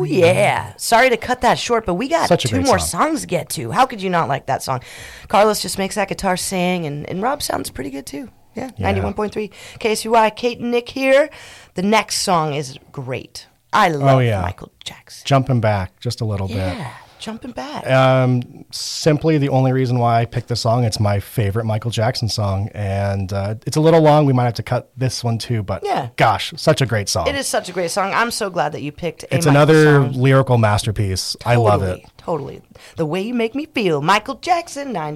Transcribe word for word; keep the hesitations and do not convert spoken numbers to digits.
Oh, yeah. Sorry to cut that short, but we got Such a two great more song. songs to get to. How could you not like that song? Carlos just makes that guitar sing, and, and Rob sounds pretty good, too. Yeah, Yeah. ninety-one point three K S U Y. Kate and Nick here. The next song is great. I love Oh, yeah. Michael Jackson. Jumping back just a little Yeah, jumping back. bit. Um, simply the only reason why I picked this song, it's my favorite Michael Jackson song. And uh, it's a little long. We might have to cut this one too. But Yeah. gosh, such a great song. It is such a great song. I'm so glad that you picked a It's Michael another song. lyrical masterpiece. I love it. Totally, Totally. The Way You Make Me Feel. Michael Jackson, ninety